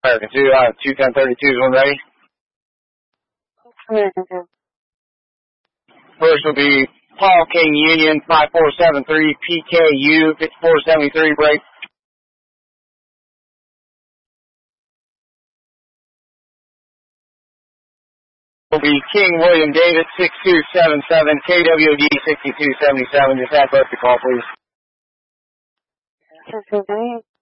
American 2, 21032 is one ready. American 2. First will be Paul King Union 5473 PKU 5473 break. Will be King William David 6277 KWD 6277. Just add both the call, please. 6278.